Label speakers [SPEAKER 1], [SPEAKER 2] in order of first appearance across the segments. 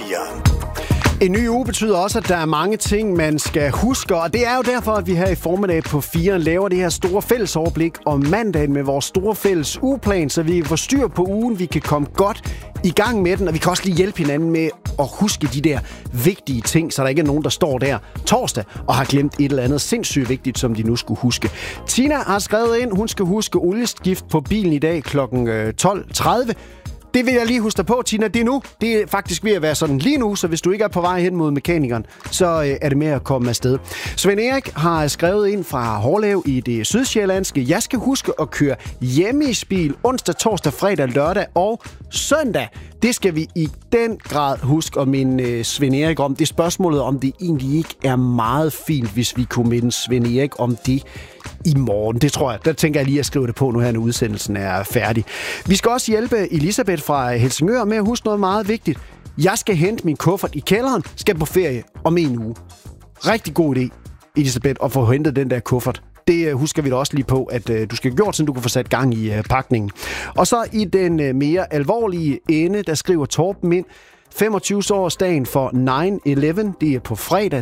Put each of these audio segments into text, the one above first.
[SPEAKER 1] En ny uge betyder også, at der er mange ting, man skal huske, og det er jo derfor, at vi her i formiddag på 4 laver det her store fællesoverblik om mandagen med vores store fælles ugeplan, så vi får styr på ugen, vi kan komme godt i gang med den, og vi kan også lige hjælpe hinanden med at huske de der vigtige ting, så der ikke er nogen, der står der torsdag og har glemt et eller andet sindssygt vigtigt, som de nu skulle huske. Tina har skrevet ind, hun skal huske olieskift på bilen i dag kl. 12.30. Det vil jeg lige huske dig på, Tina. Det er nu. Det er faktisk ved at være sådan lige nu, så hvis du ikke er på vej hen mod mekanikeren, så er det med at komme afsted. Svend Erik har skrevet ind fra Hårlev i det sydsjællandske. Jeg skal huske at køre hjemme i bil onsdag, torsdag, fredag, lørdag og søndag. Det skal vi i den grad huske at minde Svend Erik om. Det er spørgsmålet, om det egentlig ikke er meget fint, hvis vi kunne minde Svend Erik om det i morgen. Det tror jeg. Der tænker jeg lige at skrive det på nu her, når udsendelsen er færdig. Vi skal også hjælpe Elisabeth fra Helsingør med at huske noget meget vigtigt. Jeg skal hente min kuffert i kælderen, skal på ferie om en uge. Rigtig god idé, Elisabeth, at få hentet den der kuffert. Det husker vi da også lige på, at du skal have gjort, så du kan få sat gang i pakningen. Og så i den mere alvorlige ende, der skriver Torben ind, 25-årsdagen for 9/11, det er på fredag,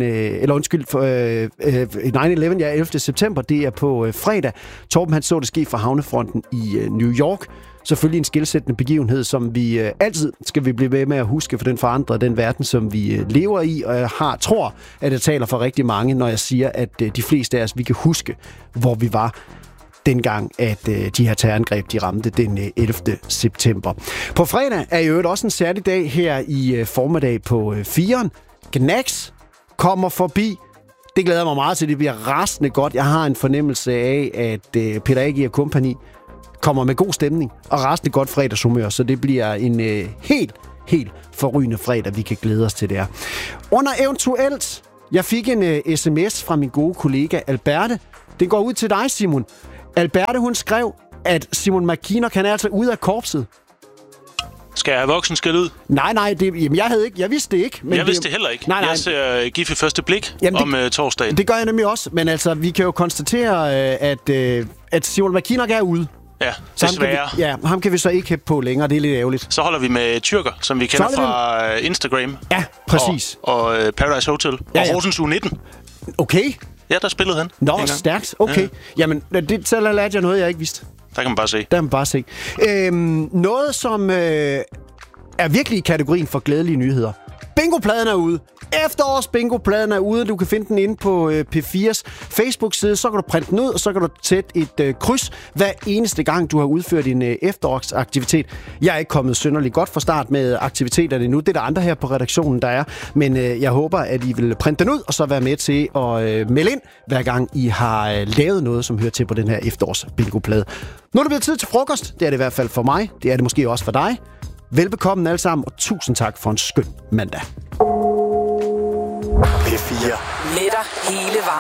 [SPEAKER 1] 9/11, ja, 11. september, det er på fredag. Torben, han så det ske fra havnefronten i New York. Selvfølgelig en skelsættende begivenhed, som vi altid skal vi blive ved med at huske, for den forandrer den verden, som vi lever i. Og jeg tror, at jeg taler for rigtig mange, når jeg siger, at de fleste af os, vi kan huske, hvor vi var dengang, at de her terrorangreb, de ramte den 11. september. På fredag er jo også en særlig dag her i formiddag på 4'eren. Gnags kommer forbi. Det glæder mig meget til. Det bliver rasende godt. Jeg har en fornemmelse af, at Peter Agi og kompagni kommer med god stemning og rasende godt fredagshumør, så det bliver en helt forrygende fredag, vi kan glæde os til det her. Under eventuelt, jeg fik en sms fra min gode kollega Alberte. Det går ud til dig, Simon. Alberte, hun skrev, at Simon McKinnock, han er altså ude af korpset.
[SPEAKER 2] Skal jeg have voksenskæld ud?
[SPEAKER 1] Nej, jeg vidste det ikke. Men
[SPEAKER 2] jeg vidste det heller ikke. Nej. Jeg ser Gift ved første blik om torsdagen.
[SPEAKER 1] Det gør jeg nemlig også, men altså, vi kan jo konstatere, at Simon McKinnock er ude.
[SPEAKER 2] Ja, desværre.
[SPEAKER 1] Ham kan vi så ikke hæppe på længere, det er lidt ærgerligt.
[SPEAKER 2] Så holder vi med Tyrker, som vi kender fra Instagram.
[SPEAKER 1] Ja, præcis.
[SPEAKER 2] Og Paradise Hotel. Og Horsens U19.
[SPEAKER 1] Okay.
[SPEAKER 2] Ja, der spillede han.
[SPEAKER 1] Nå, stærkt. Okay. Ja. Jamen, så lærte jeg noget, jeg ikke vidste.
[SPEAKER 2] Der kan man bare se.
[SPEAKER 1] Noget, som er virkelig i kategorien for glædelige nyheder. Bingopladen er ude. Efterårs-bingopladen er ude. Du kan finde den inde på P4's Facebook-side. Så kan du printe den ud, og så kan du sætte et kryds hver eneste gang, du har udført en efterårsaktivitet. Jeg er ikke kommet synderligt godt fra start med aktiviteterne endnu. Det er der andre her på redaktionen, der er. Men jeg håber, at I vil printe den ud, og så være med til at melde ind, hver gang I har lavet noget, som hører til på den her efterårs-bingoplade. Nu er det blevet tid til frokost. Det er det i hvert fald for mig. Det er det måske også for dig. Velbekomme alle sammen, og tusind tak for en skøn mandag.
[SPEAKER 3] P4. Letter hele vejen.